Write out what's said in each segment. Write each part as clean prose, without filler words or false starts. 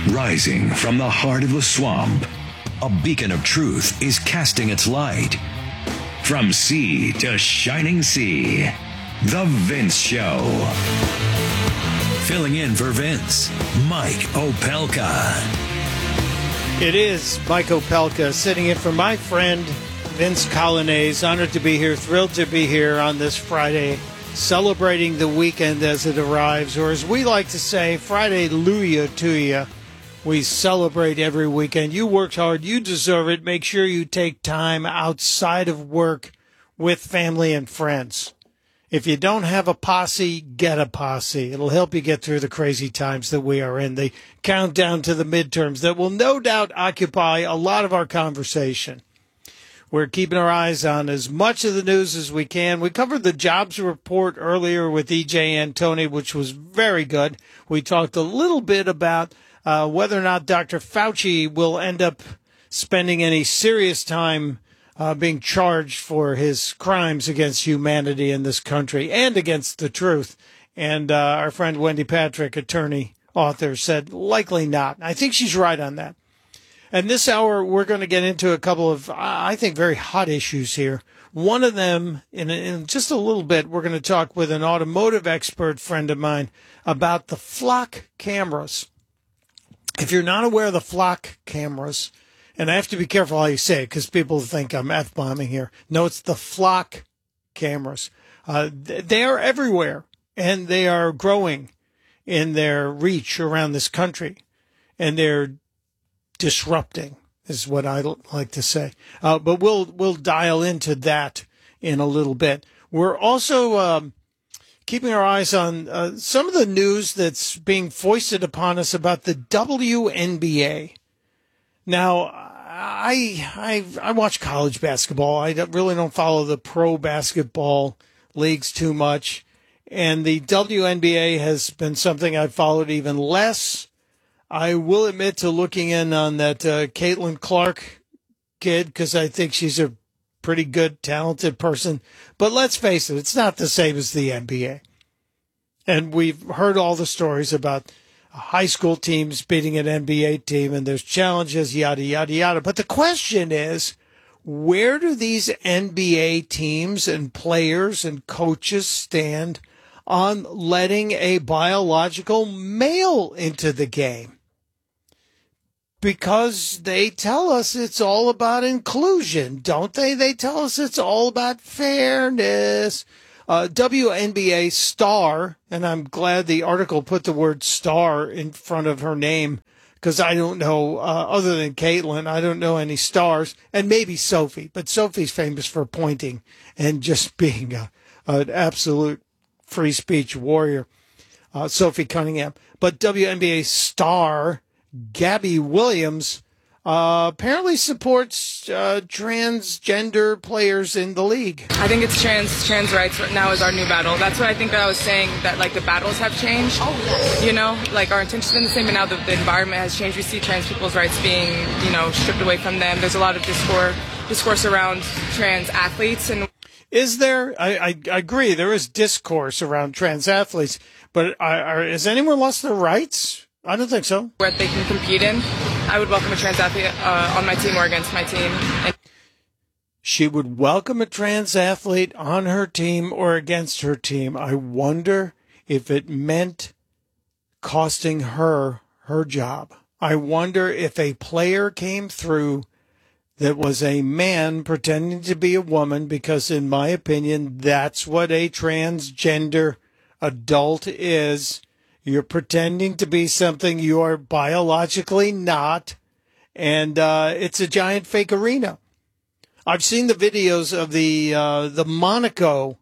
Rising from the heart of the swamp, a beacon of truth is casting its light. From sea to shining sea, The Vince Show. Filling in for Vince, Mike Opelka. It is Mike Opelka sitting in for my friend Vince Colonnese. Honored to be here, thrilled to be here on this Friday, celebrating the weekend as it arrives, or as we like to say, Friday-luia to you. We celebrate every weekend. You worked hard. You deserve it. Make sure you take time outside of work with family and friends. If you don't have a posse, get a posse. It'll help you get through the crazy times that we are in, the countdown to the midterms that will no doubt occupy a lot of our conversation. We're keeping our eyes on as much of the news as we can. We covered the jobs report earlier with E.J. Antoni, which was very good. We talked a little bit about whether or not Dr. Fauci will end up spending any serious time being charged for his crimes against humanity in this country and against the truth. And our friend Wendy Patrick, attorney, author, said likely not. I think she's right on that. And this hour, we're going to get into a couple of, I think, very hot issues here. One of them, in just a little bit, we're going to talk with an automotive expert friend of mine about the flock cameras. If you're not aware of the flock cameras, and I have to be careful how you say it because people think I'm F-bombing here. No, it's the flock cameras. They are everywhere, and they are growing in their reach around this country, and they're disrupting is what I like to say. But we'll dial into that in a little bit. We're also keeping our eyes on some of the news that's being foisted upon us about the WNBA. Now, I watch college basketball. I really don't follow the pro basketball leagues too much. And the WNBA has been something I've followed even less. I will admit to looking in on that Caitlin Clark kid because I think she's a pretty good, talented person. But let's face it, it's not the same as the NBA. And we've heard all the stories about high school teams beating an NBA team, and there's challenges, yada, yada, yada. But the question is, where do these NBA teams and players and coaches stand on letting a biological male into the game? Because they tell us it's all about inclusion, don't they? They tell us it's all about fairness. WNBA star, and I'm glad the article put the word star in front of her name, because I don't know, other than Caitlin, I don't know any stars, and maybe Sophie, but Sophie's famous for pointing and just being an absolute free speech warrior, Sophie Cunningham. But WNBA star Gabby Williams apparently supports transgender players in the league. I think it's trans rights now is our new battle. That's what I think that I was saying, that like the battles have changed. Oh, yes. You know, like our intentions have been the same, but now the environment has changed. We see trans people's rights being, stripped away from them. There's a lot of discourse around trans athletes. And is there? I agree. There is discourse around trans athletes, but has anyone lost their rights? I don't think so. Where they can compete in, I would welcome a trans athlete on my team or against my team. She would welcome a trans athlete on her team or against her team. I wonder if it meant costing her job. I wonder if a player came through that was a man pretending to be a woman, because in my opinion, that's what a transgender adult is. You're pretending to be something you are biologically not, and it's a giant fake arena. I've seen the videos of the Monaco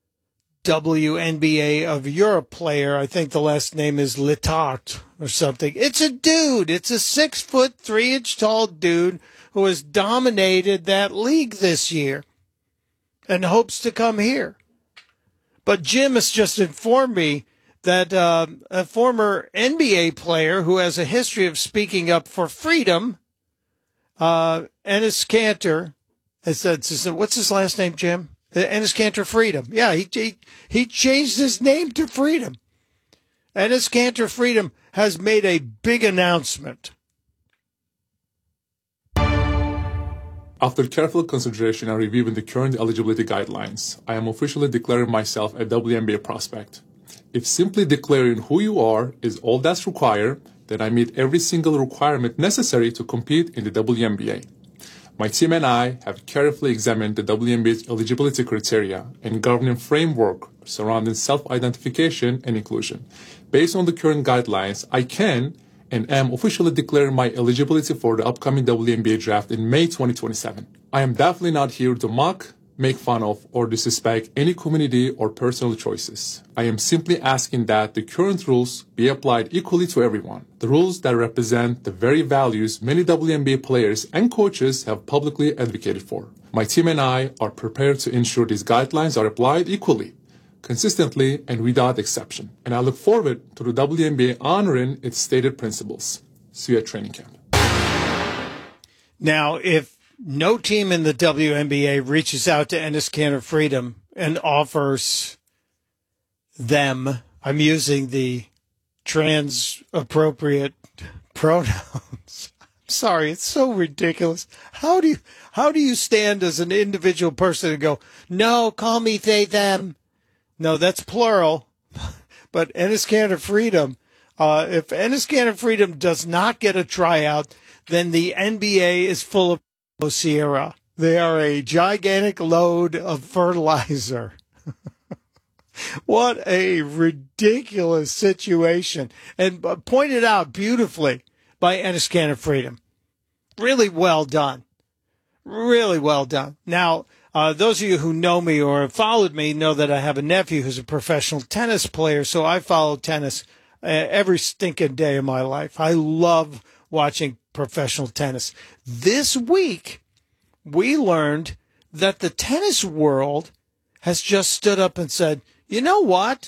WNBA of Europe player. I think the last name is Letart or something. It's a dude. It's a 6'3" tall dude who has dominated that league this year and hopes to come here. But Jim has just informed me that a former NBA player who has a history of speaking up for freedom, Enes Kanter, what's his last name, Jim? Enes Kanter Freedom. Yeah, he changed his name to Freedom. Enes Kanter Freedom has made a big announcement. After careful consideration and reviewing the current eligibility guidelines, I am officially declaring myself a WNBA prospect. If simply declaring who you are is all that's required, then I meet every single requirement necessary to compete in the WNBA. My team and I have carefully examined the WNBA's eligibility criteria and governing framework surrounding self-identification and inclusion. Based on the current guidelines, I can and am officially declaring my eligibility for the upcoming WNBA draft in May 2027. I am definitely not here to mock, make fun of, or disrespect any community or personal choices. I am simply asking that the current rules be applied equally to everyone. The rules that represent the very values many WNBA players and coaches have publicly advocated for. My team and I are prepared to ensure these guidelines are applied equally, consistently, and without exception. And I look forward to the WNBA honoring its stated principles. See you at training camp. Now, if no team in the WNBA reaches out to Enes Kanter Freedom and offers them, I'm using the trans-appropriate pronouns. I'm sorry, it's so ridiculous. How do you stand as an individual person and go, no, call me they, them? No, that's plural. But Enes Kanter Freedom, if Enes Kanter Freedom does not get a tryout, then the NBA is full of Sierra. They are a gigantic load of fertilizer. What a ridiculous situation. And pointed out beautifully by Enes Kanter Freedom. Really well done. Really well done. Now, those of you who know me or have followed me know that I have a nephew who's a professional tennis player, so I follow tennis every stinking day of my life. I love watching professional tennis. This week, we learned that the tennis world has just stood up and said, you know what?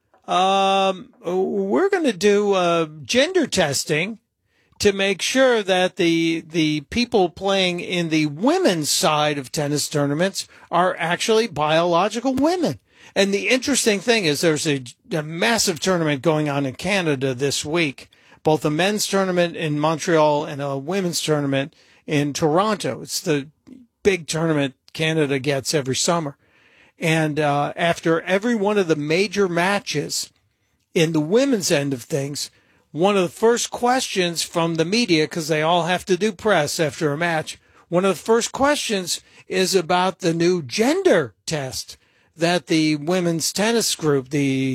We're going to do gender testing to make sure that the people playing in the women's side of tennis tournaments are actually biological women. And the interesting thing is there's a massive tournament going on in Canada this week, both a men's tournament in Montreal and a women's tournament in Toronto. It's the big tournament Canada gets every summer. And after every one of the major matches in the women's end of things, one of the first questions from the media, because they all have to do press after a match, one of the first questions is about the new gender test that the women's tennis group, the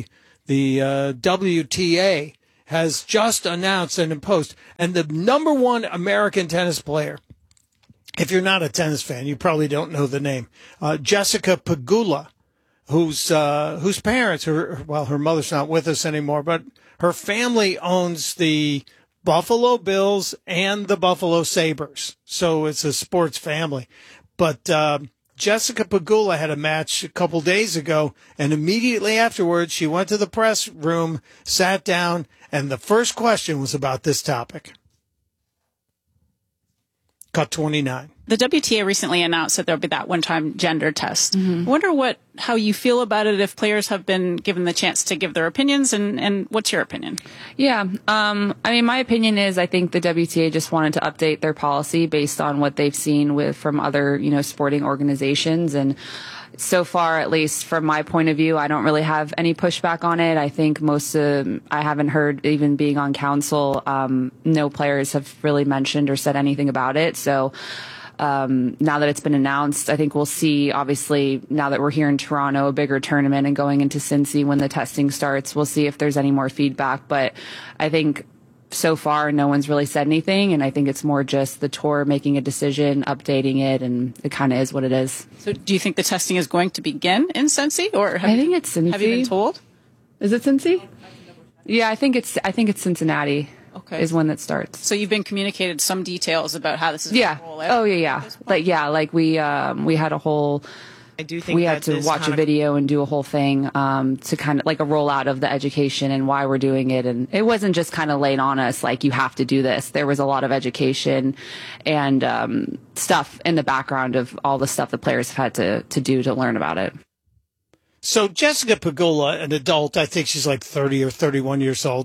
WTA, has just announced and imposed. And the number one American tennis player, if you're not a tennis fan, you probably don't know the name, Jessica Pegula, whose parents, her mother's not with us anymore, but her family owns the Buffalo Bills and the Buffalo Sabres. So it's a sports family. But Jessica Pegula had a match a couple days ago, and immediately afterwards she went to the press room, sat down, and the first question was about this topic. Cut 29. The WTA recently announced that there'll be that one-time gender test. Mm-hmm. I wonder how you feel about it, if players have been given the chance to give their opinions, and what's your opinion? Yeah. I mean, my opinion is I think the WTA just wanted to update their policy based on what they've seen from other, sporting organizations. And so far, at least from my point of view, I don't really have any pushback on it. I think I haven't heard, even being on council, no players have really mentioned or said anything about it. So, now that it's been announced, I think we'll see, obviously, now that we're here in Toronto, a bigger tournament, and going into Cincy when the testing starts, we'll see if there's any more feedback. But I think so far, no one's really said anything, and I think it's more just the tour making a decision, updating it, and it kind of is what it is. So do you think the testing is going to begin in Cincy, or I think it's Cincy. Have you been told? Is it Cincy? Yeah, I think it's Cincinnati. Okay. Is when that starts. So you've been communicated some details about how this is going to roll out? Oh, yeah. Like we had a whole, I do think we had to watch a video and do a whole thing to kind of like a rollout of the education and why we're doing it. And it wasn't just kind of laid on us like, you have to do this. There was a lot of education and stuff in the background of all the stuff the players have had to do to learn about it. So Jessica Pegula, an adult, I think she's like 30 or 31 years old,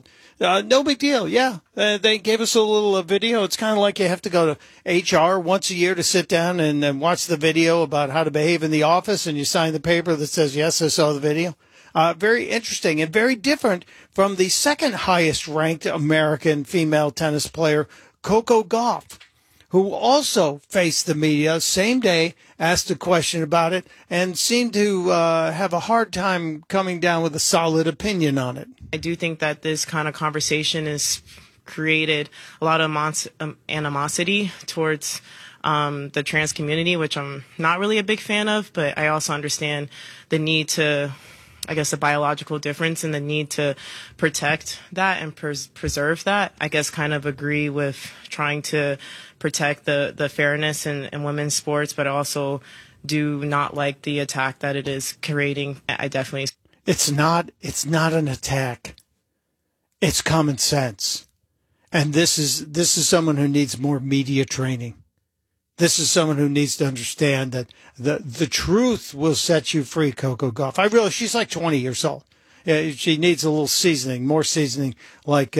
No big deal. Yeah. They gave us a little video. It's kind of like you have to go to HR once a year to sit down and watch the video about how to behave in the office, and you sign the paper that says, yes, I saw the video. Very interesting and very different from the second highest ranked American female tennis player, Coco Gauff, who also faced the media same day, asked a question about it, and seemed to have a hard time coming down with a solid opinion on it. I do think that this kind of conversation has created a lot of animosity towards the trans community, which I'm not really a big fan of, but I also understand the need to, I guess, the biological difference and the need to protect that and preserve that. I guess kind of agree with trying to protect the fairness in women's sports, but also do not like the attack that it is creating. I definitely... It's not an attack. It's common sense. And this is someone who needs more media training. This is someone who needs to understand that the truth will set you free, Coco Gauff. I realize she's like 20 years old. She needs a little seasoning, more seasoning, like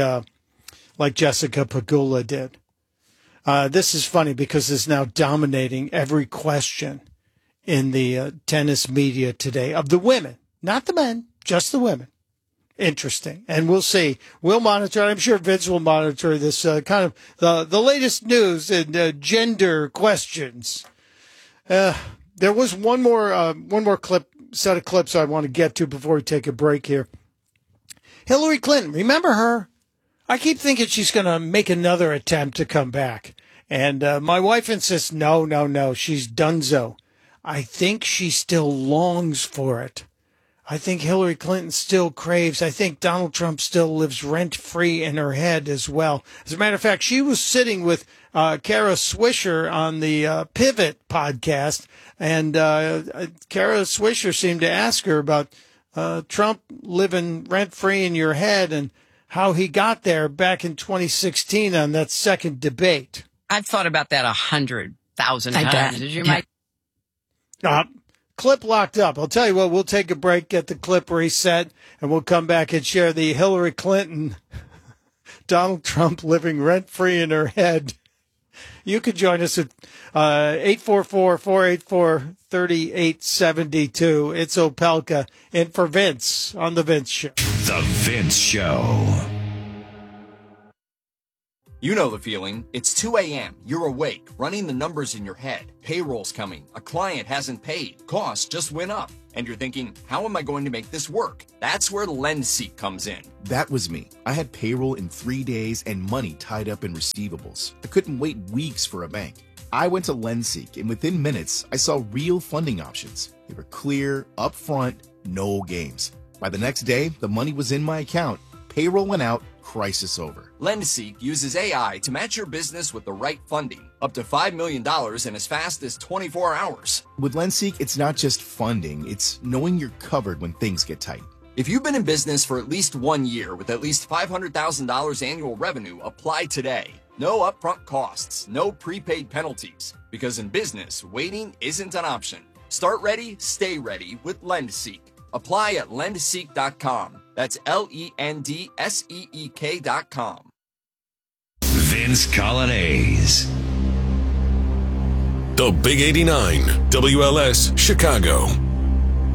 Jessica Pegula did. This is funny because it's now dominating every question in the tennis media today of the women, not the men, just the women. Interesting. And we'll see. We'll monitor. I'm sure Vince will monitor this kind of the latest news in gender questions. There was one more set of clips I want to get to before we take a break here. Hillary Clinton, remember her? I keep thinking she's going to make another attempt to come back. And my wife insists, no, she's donezo. I think she still longs for it. I think Hillary Clinton still craves. I think Donald Trump still lives rent-free in her head as well. As a matter of fact, she was sitting with Kara Swisher on the Pivot podcast, and Kara Swisher seemed to ask her about Trump living rent-free in your head and how he got there back in 2016 on that second debate. I've thought about that 100,000 times. Did you, Mike? Clip locked up. I'll tell you what, we'll take a break, get the clip reset, and we'll come back and share the Hillary Clinton, Donald Trump living rent-free in her head. You can join us at 844-484-3872. It's Opelka in for Vince on The Vince Show. The Vince Show. You know the feeling. It's 2 a.m. You're awake, running the numbers in your head. Payroll's coming. A client hasn't paid. Costs just went up. And you're thinking, how am I going to make this work? That's where LendSeek comes in. That was me. I had payroll in 3 days and money tied up in receivables. I couldn't wait weeks for a bank. I went to LendSeek, and within minutes, I saw real funding options. They were clear, upfront, no games. By the next day, the money was in my account. Payroll went out. Crisis over. LendSeek uses AI to match your business with the right funding, up to $5 million in as fast as 24 hours. With LendSeek, it's not just funding, it's knowing you're covered when things get tight. If you've been in business for at least 1 year with at least $500,000 annual revenue, apply today. No upfront costs, no prepaid penalties, because in business, waiting isn't an option. Start ready, stay ready with LendSeek. Apply at lendseek.com. That's LENDSEEK.com. Vince Colonnese. The Big 89, WLS, Chicago.